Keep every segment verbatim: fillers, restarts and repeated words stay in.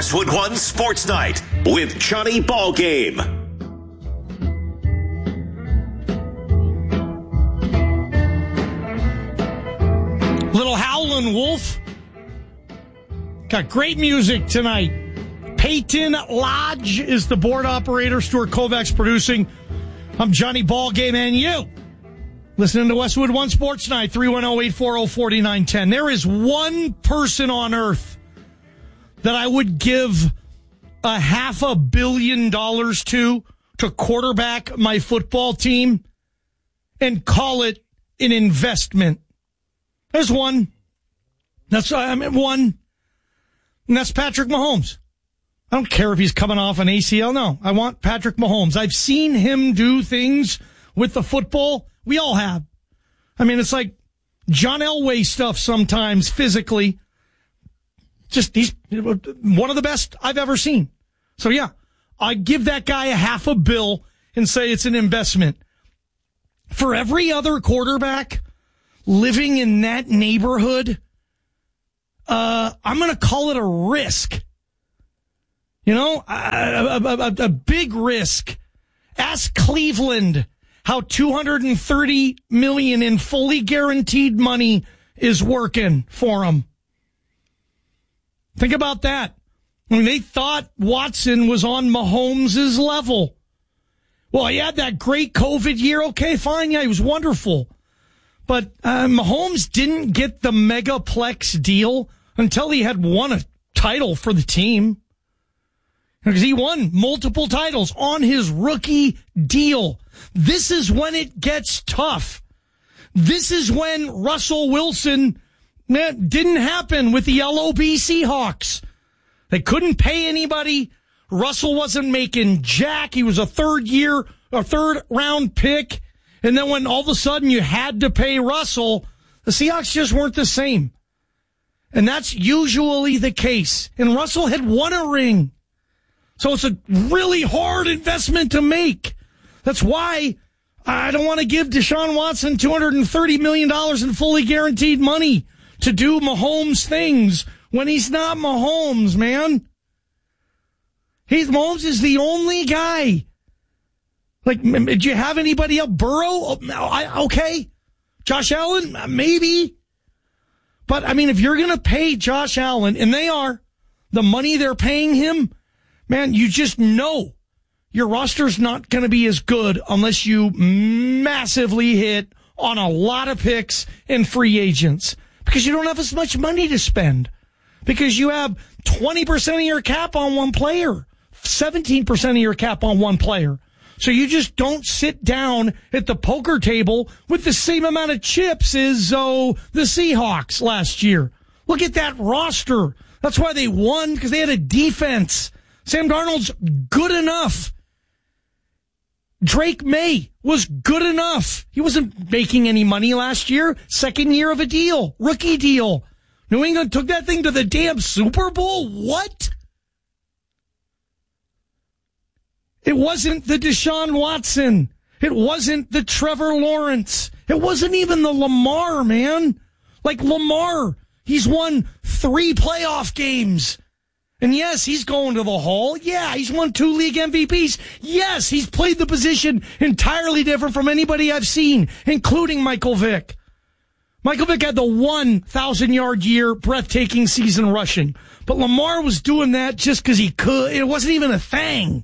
Westwood One Sports Night with Johnny Ballgame. Little Howlin' Wolf. Got great music tonight. Peyton Lodge is the board operator. Stuart Kovacs producing. I'm Johnny Ballgame, and you listening to Westwood One Sports Night, three one zero, eight four zero, four nine one zero. There is one person on earth that I would give a half a billion dollars to to quarterback my football team and call it an investment. There's one. That's I mean one. And that's Patrick Mahomes. I don't care if he's coming off an A C L. No, I want Patrick Mahomes. I've seen him do things with the football. We all have. I mean, it's like John Elway stuff sometimes physically. Just he's one of the best I've ever seen. So, yeah, I give that guy a half a bill and say it's an investment. For every other quarterback living in that neighborhood, uh, I'm going to call it a risk. You know, a, a, a, a big risk. Ask Cleveland how two hundred thirty million dollars in fully guaranteed money is working for them. Think about that. I mean, they thought Watson was on Mahomes' level. Well, he had that great COVID year. Okay, fine. Yeah, he was wonderful. But uh, Mahomes didn't get the megaplex deal until he had won a title for the team. Because he won multiple titles on his rookie deal. This is when it gets tough. This is when Russell Wilson, that didn't happen with the L O B Seahawks. They couldn't pay anybody. Russell wasn't making jack. He was a third year, a third round pick. And then when all of a sudden you had to pay Russell, the Seahawks just weren't the same. And that's usually the case. And Russell had won a ring. So it's a really hard investment to make. That's why I don't want to give Deshaun Watson two hundred thirty million dollars in fully guaranteed money to do Mahomes things when he's not Mahomes, man. He's Mahomes is the only guy. Like, did you have anybody else? Burrow? I, okay. Josh Allen? Maybe. But, I mean, if you're going to pay Josh Allen, and they are, the money they're paying him, man, you just know your roster's not going to be as good unless you massively hit on a lot of picks and free agents because you don't have as much money to spend because you have twenty percent of your cap on one player, seventeen percent of your cap on one player. So you just don't sit down at the poker table with the same amount of chips as oh, the Seahawks last year. Look at that roster. That's why they won, because they had a defense. Sam Darnold's good enough. Drake May was good enough. He wasn't making any money last year. Second year of a deal. Rookie deal. New England took that thing to the damn Super Bowl? What? It wasn't the Deshaun Watson. It wasn't the Trevor Lawrence. It wasn't even the Lamar, man. Like Lamar, he's won three playoff games. And yes, he's going to the Hall. Yeah, he's won two league M V Ps. Yes, he's played the position entirely different from anybody I've seen, including Michael Vick. Michael Vick had the one thousand-yard year, breathtaking season rushing. But Lamar was doing that just because he could. It wasn't even a thing.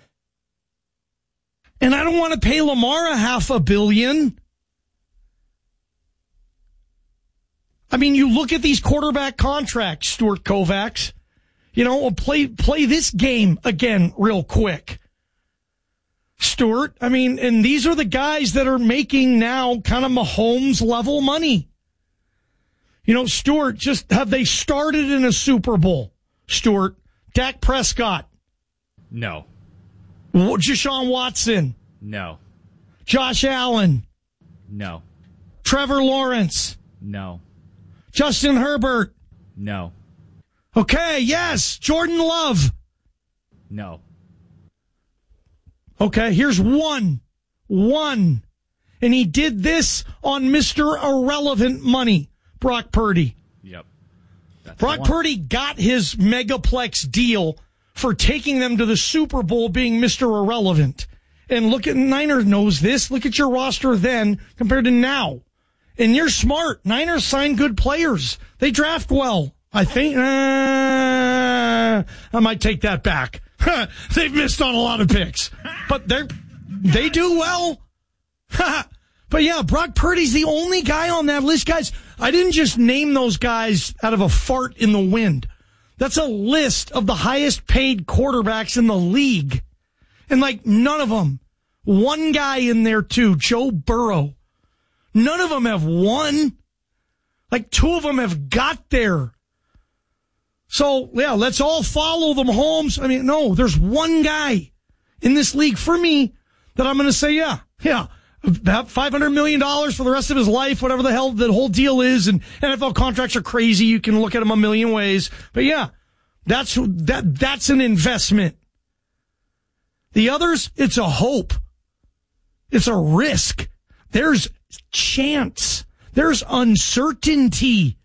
And I don't want to pay Lamar a half a billion. I mean, you look at these quarterback contracts, Stuart Kovacs. You know, play play this game again real quick. Stuart, I mean, and these are the guys that are making now kind of Mahomes level money. You know, Stuart, just have they started in a Super Bowl? Stuart, Dak Prescott. No. Deshaun Watson. No. Josh Allen. No. Trevor Lawrence. No. Justin Herbert. No. Okay, yes. Jordan Love. No. Okay, here's one. One. And he did this on Mister Irrelevant money, Brock Purdy. Yep. Brock Purdy got his megaplex deal for taking them to the Super Bowl being Mister Irrelevant. And look at, Niners knows this. Look at your roster then compared to now. And you're smart. Niners sign good players. They draft well. I think, uh, I might take that back. They've missed on a lot of picks. But they're, they do well. But yeah, Brock Purdy's the only guy on that list. Guys, I didn't just name those guys out of a fart in the wind. That's a list of the highest paid quarterbacks in the league. And like none of them, one guy in there too, Joe Burrow. None of them have won. Like two of them have got there. So yeah, let's all follow the Mahomes. I mean, no, there's one guy in this league for me that I'm going to say, yeah, yeah, about five hundred million dollars for the rest of his life, whatever the hell the whole deal is. And N F L contracts are crazy. You can look at them a million ways. But yeah, that's, that, that's an investment. The others, it's a hope. It's a risk. There's chance. There's uncertainty.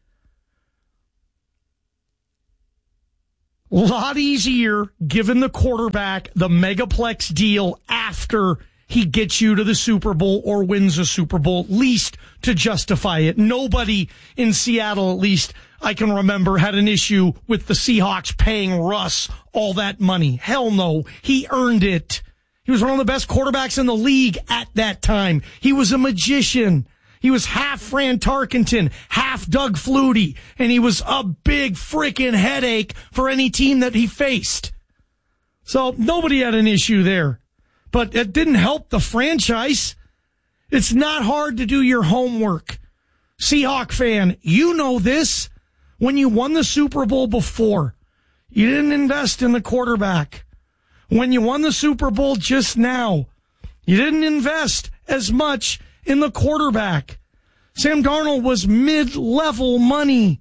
A lot easier given the quarterback the megaplex deal after he gets you to the Super Bowl or wins a Super Bowl, at least to justify it. Nobody in Seattle, at least I can remember, had an issue with the Seahawks paying Russ all that money. Hell no. He earned it. He was one of the best quarterbacks in the league at that time. He was a magician. He was half Fran Tarkenton, half Doug Flutie, and he was a big freaking headache for any team that he faced. So nobody had an issue there. But it didn't help the franchise. It's not hard to do your homework. Seahawk fan, you know this. When you won the Super Bowl before, you didn't invest in the quarterback. When you won the Super Bowl just now, you didn't invest as much in the quarterback. Sam Darnold was mid-level money.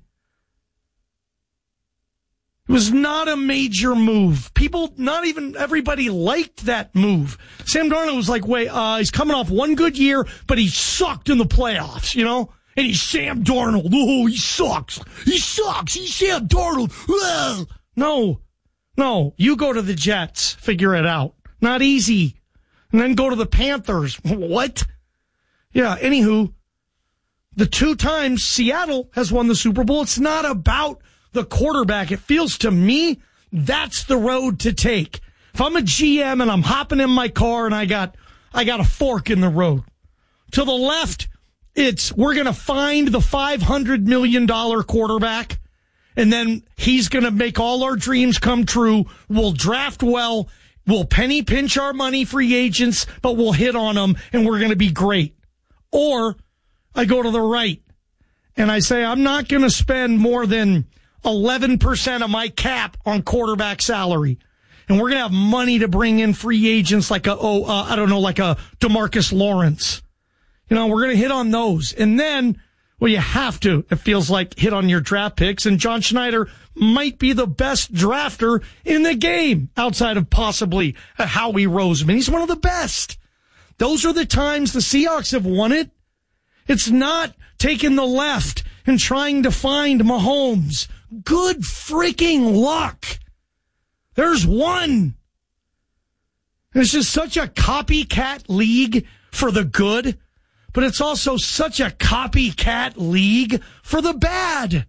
It was not a major move. People, not even everybody liked that move. Sam Darnold was like, wait, uh, he's coming off one good year, but he sucked in the playoffs, you know? And he's Sam Darnold. Oh, he sucks. He sucks. He's Sam Darnold. Ugh. No, no, you go to the Jets. Figure it out. Not easy. And then go to the Panthers. What? Yeah, anywho, the two times Seattle has won the Super Bowl, it's not about the quarterback. It feels to me that's the road to take. If I'm a G M and I'm hopping in my car and I got I got a fork in the road, to the left, it's we're going to find the five hundred million dollars quarterback, and then he's going to make all our dreams come true. We'll draft well. We'll penny pinch our money, free agents, but we'll hit on them, and we're going to be great. Or I go to the right, and I say I'm not going to spend more than eleven percent of my cap on quarterback salary. And we're going to have money to bring in free agents like a, oh, uh, I don't know, like a DeMarcus Lawrence. You know, we're going to hit on those. And then, well, you have to, it feels like, hit on your draft picks. And John Schneider might be the best drafter in the game outside of possibly a Howie Roseman. He's one of the best. Those are the times the Seahawks have won it. It's not taking the left and trying to find Mahomes. Good freaking luck. There's one. It's just such a copycat league for the good, but it's also such a copycat league for the bad.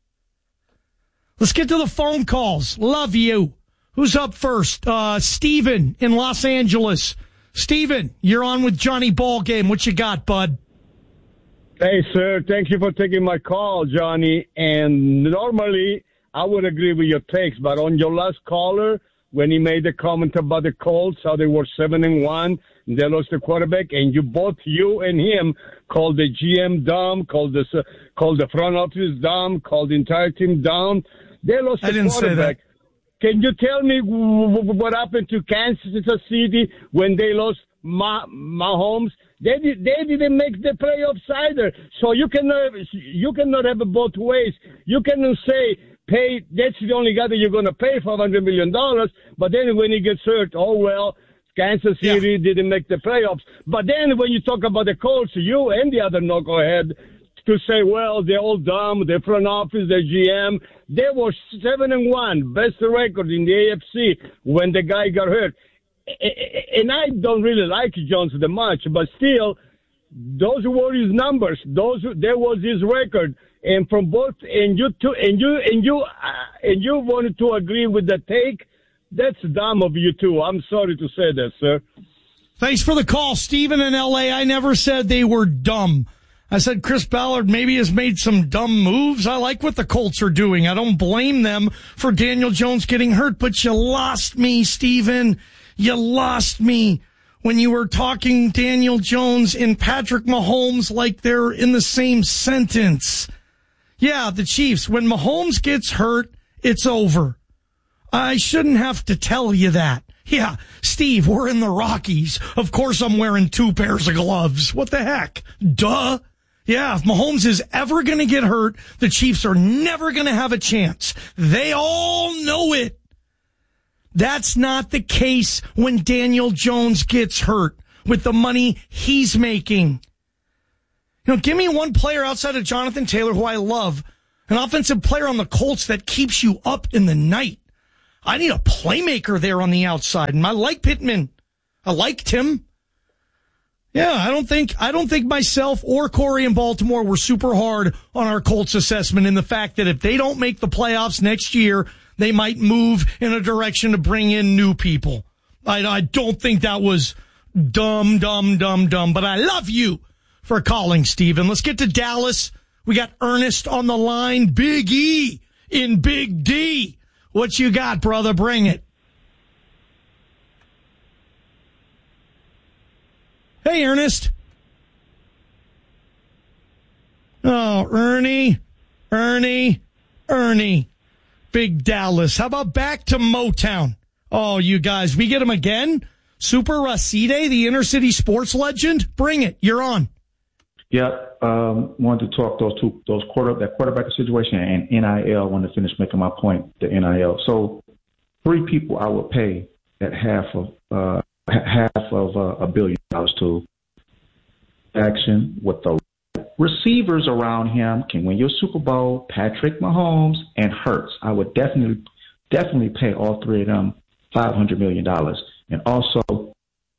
Let's get to the phone calls. Love you. Who's up first? Uh, Steven in Los Angeles. Steven, you're on with Johnny Ballgame. What you got, bud? Hey, sir. Thank you for taking my call, Johnny. And normally I would agree with your takes, but on your last caller, when he made the comment about the Colts, how they were seven and one, and they lost the quarterback, and you both, you and him, called the G M dumb, called the uh, called the front office dumb, called the entire team dumb. They lost the I didn't quarterback. Say that. Can you tell me what happened to Kansas City when they lost Ma- Mahomes? They did, they didn't make the playoffs either. So you cannot you cannot have it both ways. You cannot say pay. That's the only guy that you're going to pay five hundred million dollars. But then when he gets hurt, oh well, Kansas City yeah. didn't make the playoffs. But then when you talk about the Colts, you and the other knucklehead to say, well, they're all dumb, the front office, the G M. They were seven and one, best record in the A F C when the guy got hurt. And I don't really like Jones that much, but still, those were his numbers. Those that was his record. And from both, and you two, and you and you uh, and you wanted to agree with the take. That's dumb of you two. I'm sorry to say that, sir. Thanks for the call, Steven in L A. I never said they were dumb. I said Chris Ballard maybe has made some dumb moves. I like what the Colts are doing. I don't blame them for Daniel Jones getting hurt, but you lost me, Steven. You lost me when you were talking Daniel Jones and Patrick Mahomes like they're in the same sentence. Yeah, the Chiefs, when Mahomes gets hurt, it's over. I shouldn't have to tell you that. Yeah, Steve, we're in the Rockies. Of course I'm wearing two pairs of gloves. What the heck? Duh. Yeah, if Mahomes is ever going to get hurt, the Chiefs are never going to have a chance. They all know it. That's not the case when Daniel Jones gets hurt with the money he's making. You know, give me one player outside of Jonathan Taylor who I love, an offensive player on the Colts that keeps you up in the night. I need a playmaker there on the outside, and I like Pittman. I liked him. Yeah, I don't think I don't think myself or Corey in Baltimore were super hard on our Colts assessment in the fact that if they don't make the playoffs next year, they might move in a direction to bring in new people. I, I don't think that was dumb, dumb, dumb, dumb, but I love you for calling, Steven. Let's get to Dallas. We got Ernest on the line. Big E in Big D. What you got, brother? Bring it. Hey, Ernest. Oh, Ernie, Ernie, Ernie. Big Dallas. How about back to Motown? Oh, you guys, we get him again? Super Racide, the inner city sports legend? Bring it. You're on. Yeah, um, wanted to talk those two, those quarter, that quarterback situation and N I L. Wanted to finish making my point, the N I L. So, three people I would pay at half of uh, half of uh, a billion dollars to action with the receivers around him can win your Super Bowl. Patrick Mahomes and Hurts. I would definitely, definitely pay all three of them five hundred million dollars. And also,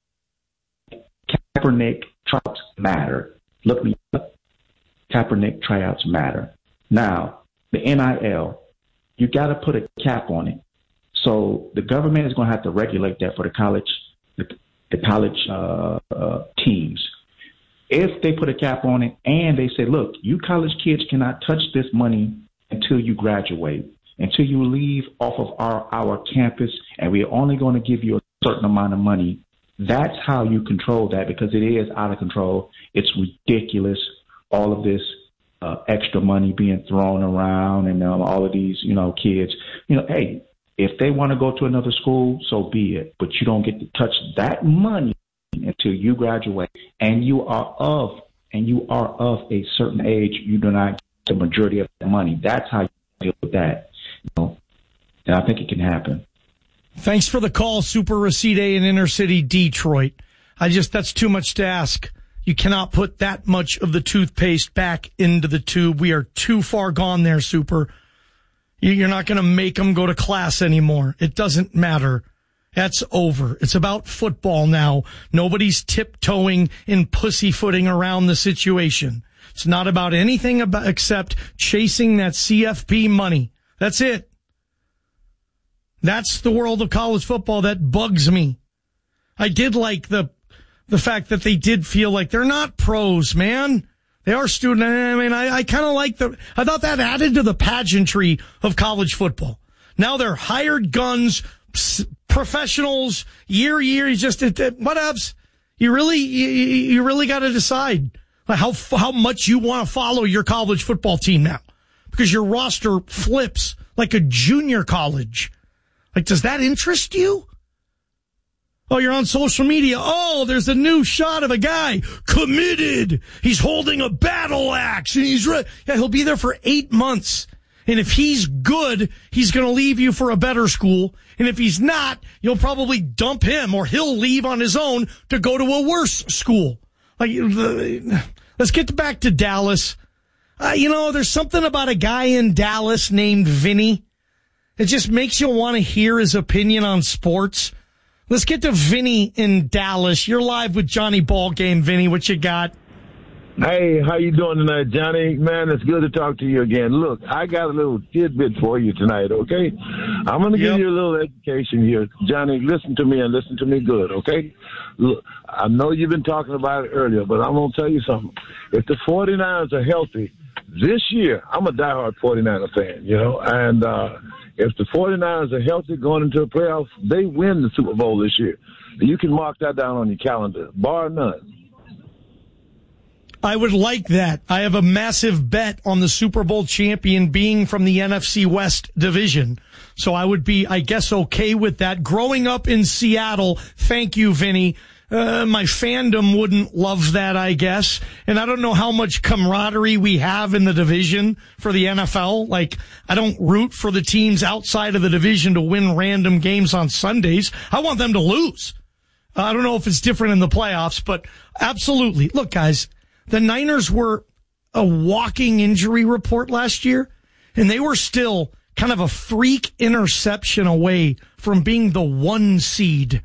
Kaepernick tryouts matter. Look me up. Kaepernick tryouts matter. Now, the N I L, you got to put a cap on it. So the government is going to have to regulate that for the college, the, the college uh, uh, teams. If they put a cap on it and they say, look, you college kids cannot touch this money until you graduate, until you leave off of our, our campus, and we're only going to give you a certain amount of money. That's how you control that, because it is out of control. It's ridiculous, all of this uh, extra money being thrown around, and um, all of these, you know, kids. You know, hey, if they want to go to another school, so be it. But you don't get to touch that money until you graduate, and you are of and you are of a certain age. You do not get the majority of the money. That's how you deal with that. You know, and I think it can happen. Thanks for the call, Super Racide in inner city Detroit. I just, that's too much to ask. You cannot put that much of the toothpaste back into the tube. We are too far gone there, Super. You're not going to make them go to class anymore. It doesn't matter. That's over. It's about football now. Nobody's tiptoeing and pussyfooting around the situation. It's not about anything about except chasing that C F P money. That's it. That's the world of college football that bugs me. I did like the the fact that they did feel like they're not pros, man. They are student. I mean, I, I kind of like the, I thought that added to the pageantry of college football. Now they're hired guns, professionals, year, year, just, whatevs. You really, you, you really got to decide how, how much you want to follow your college football team now, because your roster flips like a junior college. Like, does that interest you? Oh, you're on social media. Oh, there's a new shot of a guy committed. He's holding a battle axe and he's ready. Yeah, he'll be there for eight months. And if he's good, he's going to leave you for a better school. And if he's not, you'll probably dump him, or he'll leave on his own to go to a worse school. Like, let's get back to Dallas. Uh, you know, there's something about a guy in Dallas named Vinny. It just makes you want to hear his opinion on sports. Let's get to Vinny in Dallas. You're live with Johnny Ballgame. Vinny, what you got? Hey, how you doing tonight, Johnny? Man, it's good to talk to you again. Look, I got a little tidbit for you tonight, okay? I'm going to Yep. give you a little education here. Johnny, listen to me and listen to me good, okay? Look, I know you've been talking about it earlier, but I'm going to tell you something. If the 49ers are healthy this year, I'm a diehard 49er fan, you know, and uh, if the 49ers are healthy going into the playoffs, they win the Super Bowl this year. You can mark that down on your calendar, bar none. I would like that. I have a massive bet on the Super Bowl champion being from the N F C West division. So I would be, I guess, okay with that. Growing up in Seattle, thank you, Vinny. Uh, my fandom wouldn't love that, I guess. And I don't know how much camaraderie we have in the division for the N F L. Like, I don't root for the teams outside of the division to win random games on Sundays. I want them to lose. I don't know if it's different in the playoffs, but absolutely. Look, guys, the Niners were a walking injury report last year, and they were still kind of a freak interception away from being the one seed